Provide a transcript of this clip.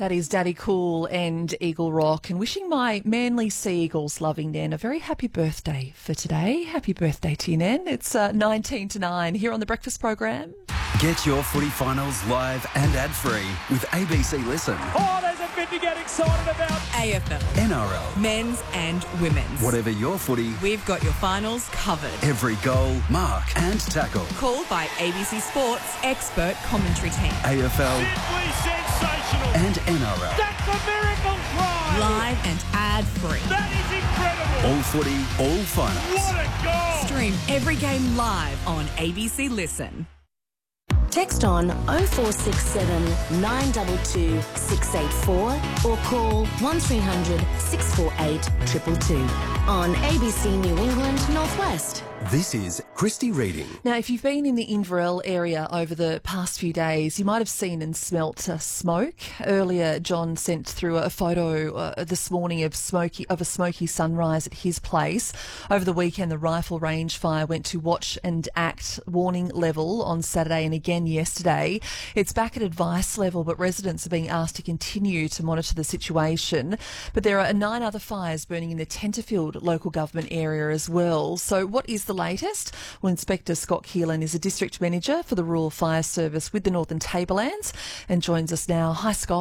That is Daddy Cool and Eagle Rock, and wishing my Manly Sea Eagles loving Nan a very happy birthday for today. Happy birthday to you, Nan. It's 19 to 9 here on the breakfast program. Get your footy finals live and ad-free with ABC Listen. Oh, there's a bit to get excited about. AFL, NRL. men's and women's. Whatever your footy, We've got your finals covered. every goal, mark and tackle. Called by ABC Sports expert commentary team. AFL Simply sensational. and NRL. That's a miracle try. Live and ad-free. That is incredible. All footy, all finals. What a goal. Stream every game live on ABC Listen. Text on 0467 922 684 or call 1300 648 222 on ABC New England Northwest. This is Christy Reading. Now, if you've been in the Inverell area over the past few days, you might have seen and smelt smoke. Earlier, John sent through a photo this morning of a smoky sunrise at his place. Over the weekend, the rifle range fire went to watch and act warning level on Saturday and again yesterday. It's back at advice level, but residents are being asked to continue to monitor the situation. But there are 9 other fires burning in the Tenterfield local government area as well. So what is the latest? Well, Inspector Scott Keelan is a District Manager for the Rural Fire Service with the Northern Tablelands and joins us now. Hi, Scott.